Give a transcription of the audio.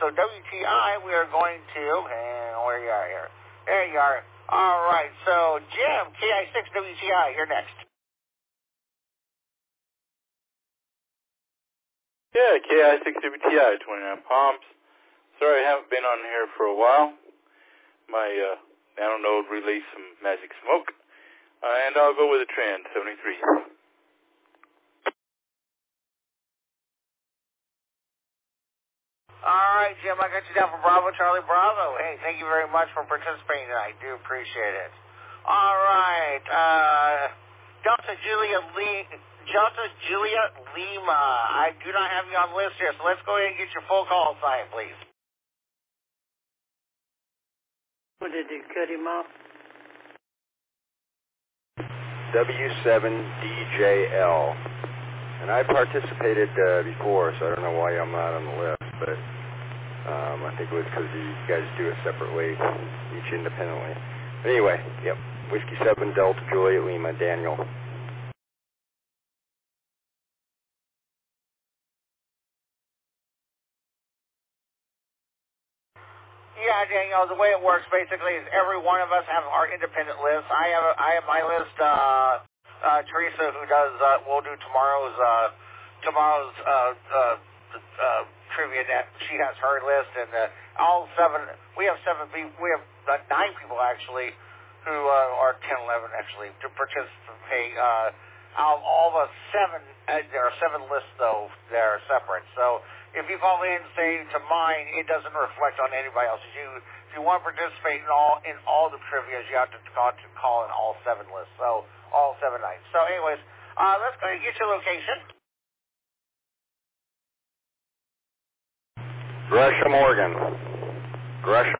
So WTI, we are going to, and where you are here? There you are. All right, so Jim, KI6 WTI, you're next. Yeah, KI6 WTI, 29 Palms. Sorry I haven't been on here for a while. My nano node released some magic smoke. And I'll go with a trend, 73. All right, Jim, I got you down for Bravo, Charlie Bravo. Hey, thank you very much for participating tonight. I do appreciate it. All right, Delta Juliet Lima. I do not have you on the list here, so let's go ahead and get your full call sign, please. What did you cut him off? W7DJL. And I participated before, so I don't know why I'm not on the list, but I think it was because you guys do it separately, each independently. But anyway, yep, Whiskey 7 Delta Juliet Lima, Daniel. Yeah, Daniel, the way it works basically is every one of us have our independent lists. I have my list. Teresa, who will do tomorrow's trivia net. She has her list, and all seven. We have 7 people. We have 9 people actually, who are 10, 11 actually to participate. Out of all the 7, there are 7 lists though. They're separate. So if you call in, say to mine, it doesn't reflect on anybody else. If you want to participate in all the trivias, you have to call in all 7 lists. So all 7 nights. So anyways, let's go and get your location. Gresham, Oregon. Gresham.